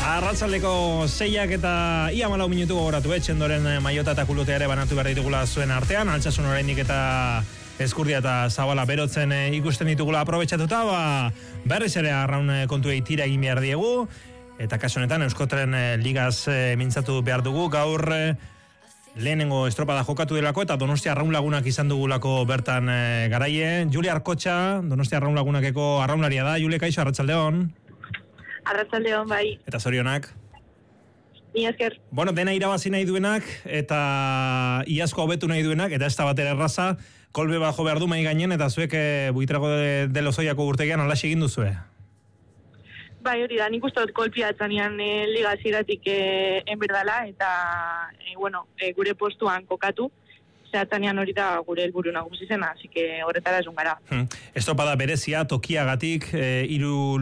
Arratsaldeko 6ak eta ia 14 minutu gogoratu txendoren maiota eta kulutea ere banatu behar ditugula zuen artean, Altsasun oraindik eta Eskurdia eta Zabala berotzen ikusten ditugula aprobetxatuta, berriz ere arraun kontuei tira egin behar diegu, eta kasu honetan Euskotren ligaz mintzatu behar dugu, gaur lehenengo estropada jokatu delako eta Donostia Arraun Lagunak izan dugulako bertan garaie. Jule Arkotxa, Donostia Arraun Lagunakeko arraunlaria da. Jule, kaixo, arratsaldeon. Arratsaldeon, bai. Eta zorionak? Ni esker. Bueno, dena irabazi nahi duenak eta iazko hobetu nahi duenak, eta ez da batera erraza, kolbe bajo behar du mai gainen, eta zuek Buitrago de Lozoiako urtegian alaxe egin duzue. Bai, hori da, nik uste dut kolpia etzanean liga ziratik enberdala, eta gure postuan kokatu, zehatzanean hori da gure helburu nagusi zena, así que horretara esun gara. Estropada berezia, tokiagatik, hiru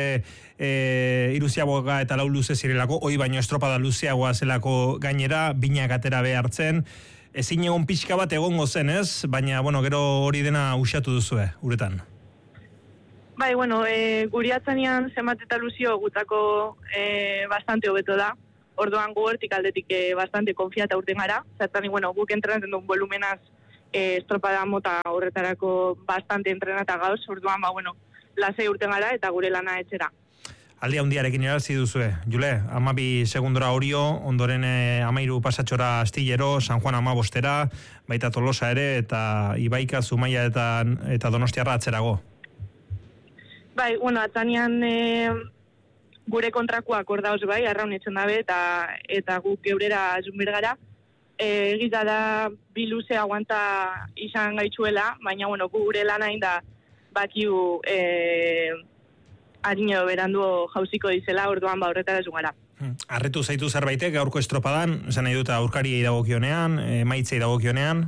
ziaboga eta lau luze zirelako, hoi baino estropada luzeagoa zelako gainera, binak atera behartzen, ezin egon pixka bat egongo zen, ez? Baina, gero hori dena usatu duzue, uretan. Bai, guri atzanean zenbat eta luzio gutako bastante hobeto da. Orduan gu hortik aldetik bastante konfiata urten gara. Zertan, guk entrenatzen duen volumenaz estropada mota horretarako bastante entrenata gauz. Orduan, lasei urten gara eta gure lana etxera. Aldia hundiarekin erazi duzue, Jule, 12 segundora Orio, ondoren 13 pasatxora Astillero, San Juan 15, baita Tolosa ere, eta Ibaika, Zumaia eta Donostiarra atzerago. Bai, atzanean gure kontrakoak hor dauz bai, arraun etxen dabe, eta guk geurera junber gara. Egiza da bi luze aguanta izan gaitzuela, baina gure lana inda bakiu harino berandu jauziko dizela, orduan horretara jun gara. Arretu zaitu zerbaitek gaurko estropadan, esan nahi dut aurkari dagokionean, emaitzei dagokionean?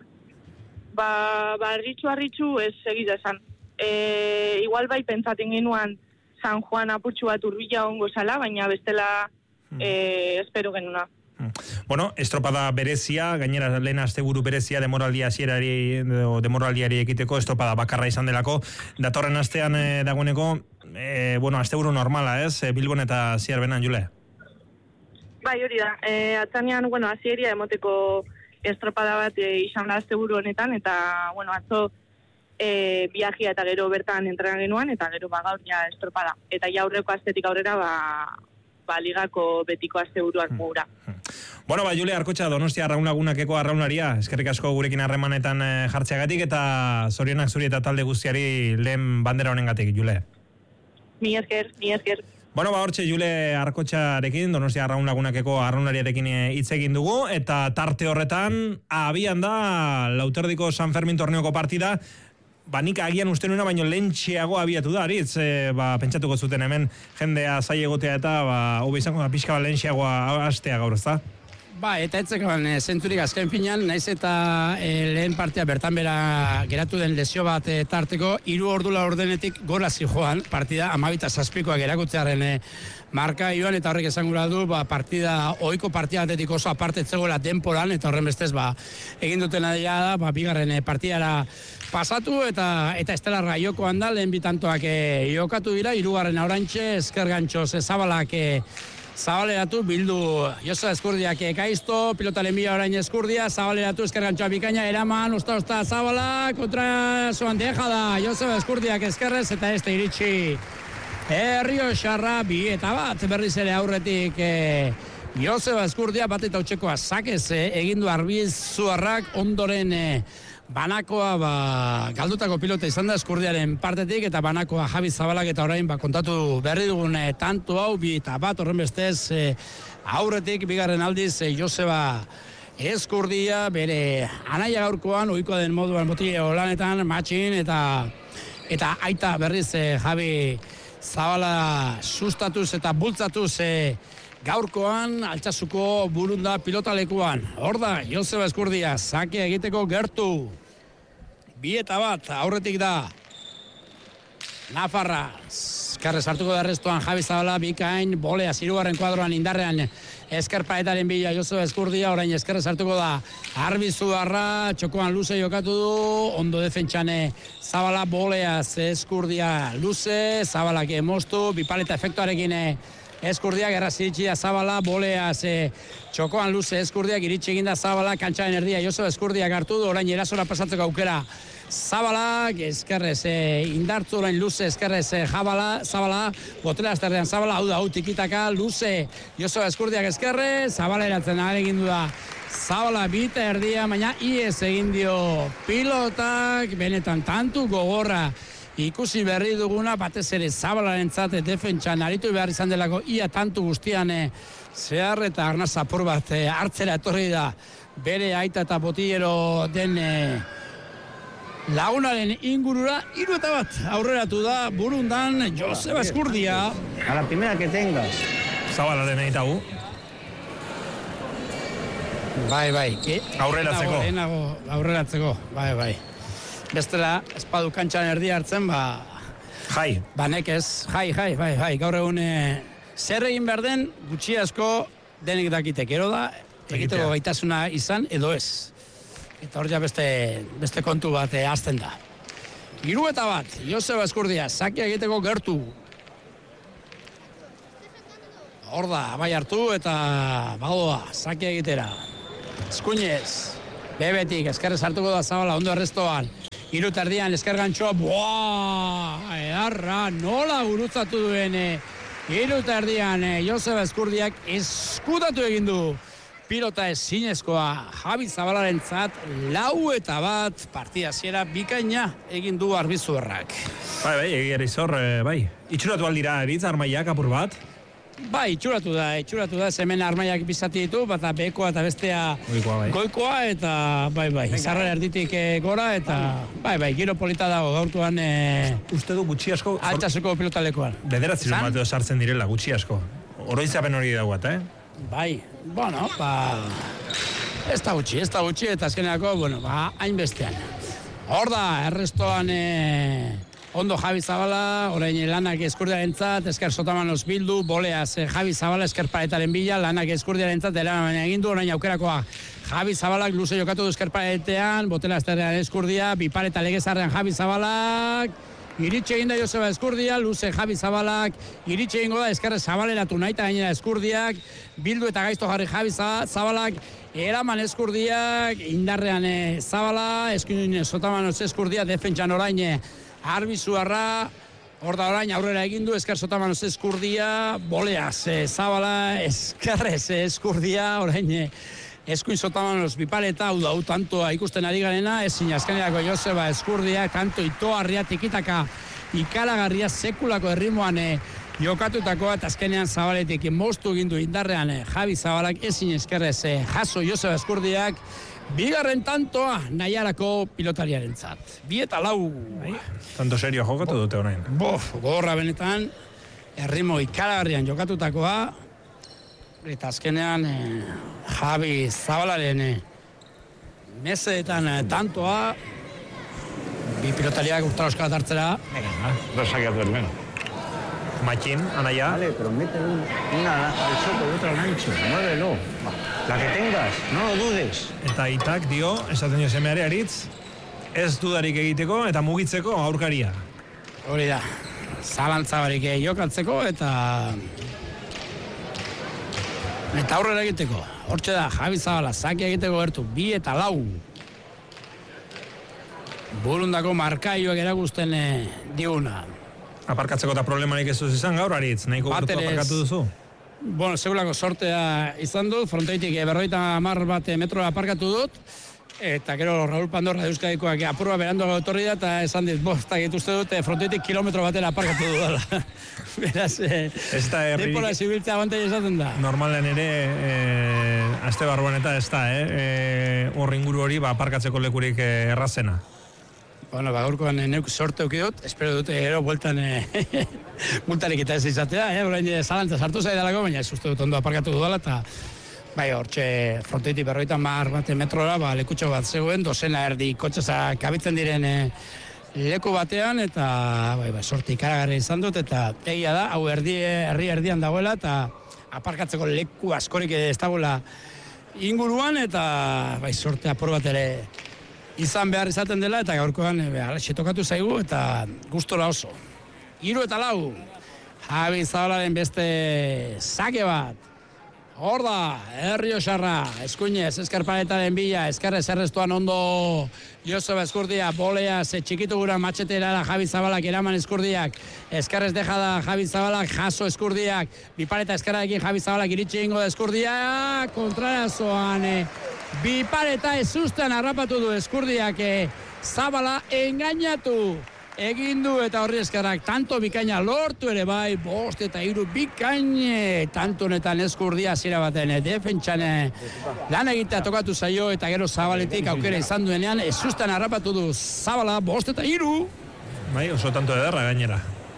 Arritxu ez egiza esan. Igual bai pentsaten genuan San Juan apurtxu bat urbila ongo zala, baina bestela espero genuna. Estropada berezia, gainera lehen asteburu berezia demoraldiari ekiteko, estropada bakarra izan delako. Datorren astean dagoeneko, asteburu normala, ez? Bilbon eta Ziarbenan, Jule? Bai, hori da. Atzanean, azieria emoteko estropada bat izan da asteburu honetan, eta, atzo viajia eta gero bertan entrenan genuan, eta gero gaur ja estropada. Eta ja aurreko astetik aurrera, ligako betiko asteburuak gura. Jule Arkotxa, Donostia Arraun Lagunakeko arraunaria, eskerrik asko gurekin harremanetan jartzeagatik, eta zorionak zuri eta talde guztiari lehen bandera honengatik, Jule. Mi esker. Hortxe Jule Arkotxarekin, Donostia Arraun Lagunakeko arraunariarekin hitz egin dugu, eta tarte horretan abian da Lauterdiko San Fermin torneoko partida. Nik agian uste nuena, baino lentxeago abiatu da, aritz, pentsatuko zuten hemen jendea zai egotea eta hobe izango da pixka lentxeagoa astea gaur, ezta? Eta etzekoan zenturik azken finean, naiz eta lehen partia bertan bera geratu den lesio bat tarteko, 3 ordu laurdenetik gora zijoan, partida 12:07 gerakutzearen marka joan, eta horrek esan gura du, partida, ohiko partida batetik oso aparte zegoela denporan, eta horren bestez, egin dutena da, bigarren partidara pasatu, eta estelarra jokoan da, lehen bitantoak jokatu dira, 3. orantxe, esker gantxoz zabaleratu, bildu Joseba Eskurdiak kaizto, pilotaren bila orain Eskurdia, zabaleratu, esker gantxoa bikaina, eraman, usta, Zabala, kontra zoan deja da, Joseba Eskurdiak eskerrez, eta ez da iritsi Herrio Xarra, 2-1, berriz ere aurretik Joseba Eskurdia, bat eta utxekoa sakez, egindu Arbiz Zuarrak, ondoren banakoa galdutako pilota izan da Eskurdiaren partetik, eta banakoa Javi Zabalak, eta orain kontatu berri dugun tanto hau, 2-1, horren bestez aurretik bigarren aldiz Joseba Eskurdia bere anaia gaurkoan ohikoa den moduan botileo lanetan matxin, eta aita berriz Javi Zabala sustatuz eta bultzatuz gaurkoan Altsasuko burunda pilotalekuan. Hor da, Joseba Eskurdia sake egiteko gertu. 2-1, aurretik da Nafarra, Ezkerrez hartuko da restoan Javi Zabala, bikain, bolea, zirugarren kuadroan indarrean ezker paetaren bila Joseba Eskurdia, orain ezkerrez hartuko da Arbizuarra, txokoan luze jokatu du, ondo defentsane Zabala, bolea, Eskurdia luze, Zabalak moztu, bipaleta efektuarekin Eskurdiak erraziritsi da Zabala, bolea, txokoan luze Eskurdiak, iritsi eginda Zabala, kantxaren erdia Joseba Eskurdiak hartu du, orain erasora pasatzeko aukera Zabalak, eskerrez indartzu orain luze, eskerrez Zabala, botela azterrean Zabala, hau tikitaka, luze, Joseba Eskurdiak eskerrez, Zabala eratzen egin du da, Zabala bita erdia, baina iez egin dio pilotak, benetan tantu gogorra, ikusi berri duguna, batez ere Zabalarentzat defentsan aritu behar izan delako, ia tantu guztian zehar eta arnaz apur bat hartzera etorri da, bere aita eta botillero den lagunaren ingurura, 3-1 aurreratu da burundan Joseba Eskurdia. A la primera que tengas. Zabalaren egitagu. Bai. Aurreratzeko, bai. Bestela, espadu kantxan erdi hartzen, Jai. Nekez, bai. Gaur egun zer egin behar den, gutxi asko denek dakitek. Gero da, egiteko gaitasuna izan edo ez. Eta hor ja beste kontu bat hasten da. 3-1, Joseba Eskurdia, sakia egiteko gertu. Hor da, bai hartu eta bagoa, sakia egitera. Eskuinez, bebetik, eskerrez hartuko da Zabala, ondo errestoan. 3-erdian, esker gantxoa, edarra, nola gurutzatu duen. 3-erdian, Joseba Eskurdiak eskutatu egin du. Pilota ezinezkoa Javi Zabalarentzat 4-1 partida hasiera bikaina egin du Arbizuarrak. Bai, egiarizor, bai. Itxuratu aldira eritz armaiak apur bat? Bai, itxuratu da, hemen armaiak bizati ditu, bata bekoa eta bestea goikoa, eta bai, izarra erditik gora, eta bai, giro polita dago gaurtuan uste du gutxi asko altxasuko pilotalekoan. Bederatzi bateo sartzen direla, gutxi asko. Oroitzapen hori dagoat, Bai, ez da gutxi, eta azkeneako, hainbestean. Hor da, errestoan ondo Javi Zabala, orain lanak Eskurdiarentzat, esker Sotamanoz bildu, boleaz Javi Zabala esker paretaren bila, lanak Eskurdiarentzat eraman egin du, orain aukerakoa Javi Zabalak luze jokatu du esker paretean, botela azterrean Eskurdia, bipareta legezarrean Javi Zabalak, iritxe egin da Joseba Eskurdia, luze Javi Zabalak, iritxe egingo da eskerre Zabaleratu naita gainera Eskurdiak, bildu eta gaizto jarri Javi Zabalak, eraman Eskurdiak, indarrean Zabala, eskuin Sotamanoz Eskurdia, defentsan orain Arbizuarra, hor da orain aurrera egin du, esker Sotamanoz Eskurdia, boleaz Zabala, eskerrez Eskurdia, orain eskuin Sotamanoz bipaleta, hau tantoa ikusten ari garena, ezin azkenerako Joseba Eskurdia, kanto itoarria tikitaka ikaragarria sekulako erritmoan jokatutakoa, eta azkenean Zabaletik moztu egin du indarrean Javi Zabalak, ezin eskerrez jaso Joseba Eskurdiak, bigarren tantoa nahiarako pilotariarentzat. 2-4. Tanto serio jokatu dute orain. Gogorra benetan, erritmo ikaragarrian jokatutakoa, eta azkenean Javi Zabalaren mesedetan tantoa, bi pilotariak urtaroskala hartzera. Lo saca del Makin, Anaia. Vale, pero métele una al choco y otra al ancho. Muévelo. La que tengas, no lo dudes. Eta Itak dio, esaten dio semeare aritz, ez dudarik egiteko eta mugitzeko aurkaria. Hori da, zalantzabarik jokatzeko eta aurrera egiteko. Hortxe da, Javi Zabala, sakia egiteko gertu, 2-4. Burundako markaioak erakusten diguna. Aparkatzeko eta problemarik ez duz izan gaur, aritz, nahiko gertu aparkatu duzu? Bueno, segulako sortea izan dut, fronteitik 50 metro aparkatu dut, eta gero Raúl Pandorra Euskadikoak apurua berandu etorri da, eta esan dit, uste dut, fronteitik kilometro batera aparkatu dudala. Beraz, depola zibiltzea abantai esaten da. Normalen ere, aste barruan eta ez da, hor inguru hori aparkatzeko lekurik errazena. Bueno, gaurkoan neuk sorte ukidut, espero dute gero bueltan multarik eta ez izatea, orain zalantza sartu zaidalako, baina ez uste dut ondo aparkatu dudala, eta bai, hortxe frontetik 50 metrora, lekutxo bat zegoen, dozena erdi kotxeza kabitzen diren leku batean, eta sorte ikaragarri izan dut, eta egia da, hau herri erdian dagoela, eta aparkatzeko leku askorik ez dagoela inguruan, eta sorte apur bat ere izan behar izaten dela, eta gaurkoan tokatu zaigu, eta gustora oso. 3-4, Javi Zabalaren beste sake bat. Hor da, Errioxarra, eskuinez, eskarpaletaren bila, eskarrez errestuan ondo Joseba Eskurdia, bolea, txikitu gura matxetera da Javi Zabalak eraman Eskurdiak, eskarrez deja da Javi Zabalak, jaso Eskurdiak, bipareta eskarrarekin Javi Zabalak iritsi ingo da Eskurdia, kontrarazoan, bipareta ezustean harrapatu du Eskurdiak, Zabala engainatu egin du eta horri eskarrak tanto bikaina lortu ere bai, 5-3 bikaine, tanto honetan Eskurdia hasiera baten defentsan lan egitea tokatu zaio eta gero Zabaletik aukera izan duenean ezustean harrapatu du Zabala 5-3. Bai, oso tanto ederra gainera.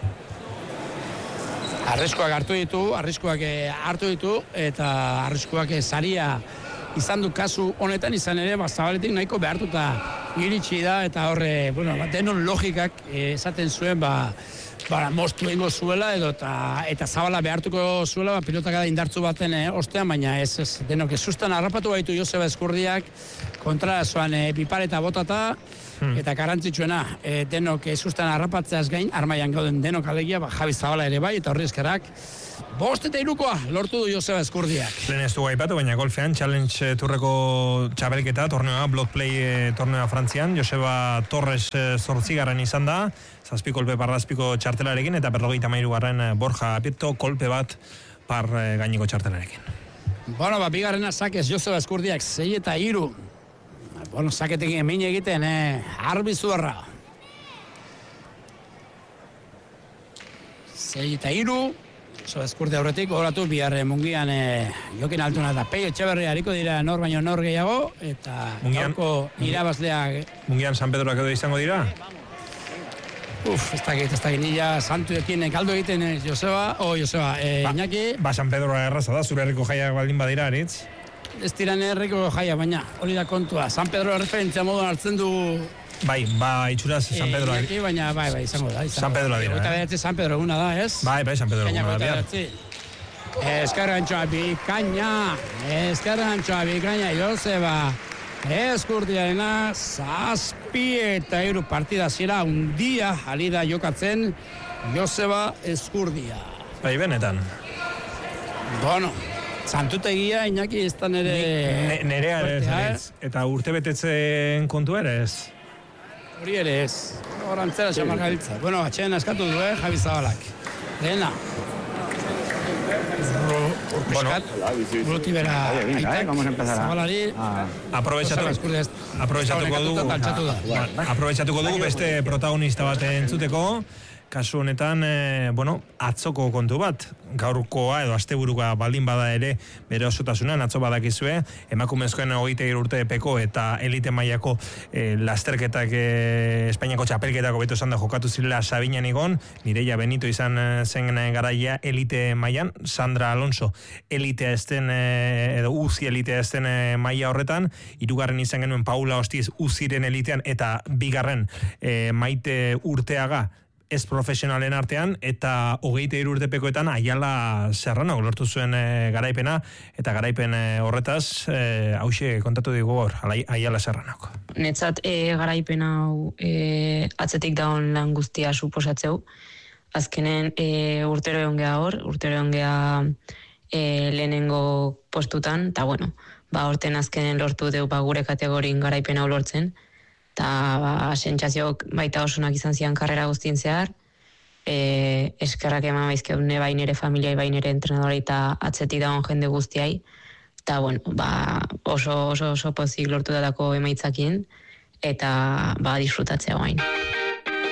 Arriskuak hartu ditu eta arriskuak saria izan du kasu honetan izan ere, Zabaletik nahiko behartuta iritsi da, eta horre, denon logikak esaten zuen, moztu egingo zuela, eta Zabala behartuko zuela, pilotak da indartzu baten ostean, baina ez, denok ezustan harrapatu baitu Joseba Eskurdiak, kontrarazoan bipareta botata, eta garrantzitsuena, denok ezustan harrapatzeaz gain, armaian gauden denok alegia, Javi Zabala ere bai, eta horri eskerak, 5-3 lortu du Joseba Eskurdiak. Lehen ez dugu aipatu, baina golfean, Challenge Tourreko txabelketa, torneoa, Block Play torneoa Frantzian, Joseba Torres 8. izan da, 7 kolpe parrazpiko txartelarekin, eta 53. Borja Apieto kolpe bat par gaineko txartelarekin. Bigarrena sakez Joseba Eskurdiak 6-3. Saketekin emin egiten, arbizuarra. 6-3. Eskurdia aurretik, horatu bihar mungian Jokin Altuna eta Peio Etxeberria hariko dira nor baino nor gehiago, eta gaurko irabazleak. Mungian San Pedroak edo izango dira? Ez dakit, nila santuekin galdu egiten Joseba, Iñaki. San Pedroa erraza da, zure herriko jaiak baldin badira, aritz? Ez diran herriko jaia, baina hori da kontua. San Pedro referentzia moduan hartzen du. Bai, itxuraz San Pedroa. Baina, izango da. San Pedroa dira. Eta behatzi San Pedro eguna da, ez? Bai, San Pedro eguna da. Eskarrantxoa bikaina, Joseba Eskurdiarena, 7-3 partida zira, undia alida jokatzen Joseba Eskurdia. Bai, benetan. Santutegia, Iñaki, ez da nere... Nerea ere ez, eta urte betetzen kontu ere ez. Hori ere ez. Horantzera xamar gabiltza. Atxeen askatu du, Javi Zabalak. Lehena. Urpiskat. Brutibera aitak. Zabalari. Aprobetxatuko dugu beste protagonista bat entzuteko. Kasu honetan, atzoko kontu bat, gaurkoa edo asteburuka baldin bada ere bere osotasunan, atzo badakizue, emakumezkoen 23 urtepeko eta elite mailako lasterketak Espainiako txapelketako beto esan da jokatu zirela Sabinan igon, Mireia Benito izan zen garaia elite mailan, Sandra Alonso elitea ezten, edo uzi elitea ezten maila horretan, 3. izan genuen Paula Ostiz uziren elitean, eta 2. Maite Urteaga ez profesionalen artean, eta 23 urtepekoetan Aiala Serrano lortu zuen garaipena, eta garaipen horretaz, hauxe kontatu digu gaur, Aiala Serranoko. Netzat garaipen hau atzetik daun lan guztia suposatzeu. Azkenen urtero egon geha hor, lehenengo postutan, eta horten azkenen lortu deu gure kategorin garaipen hau lortzen, eta sentsazioak baita osonak izan zian karrera guztien zehar, eskerrak eman baizkeune bai nire familiai, bai nire entrenadori eta atzetik dagoen jende guztiai, eta oso pozik lortu datako emaitzakin, eta disfrutatzea guain.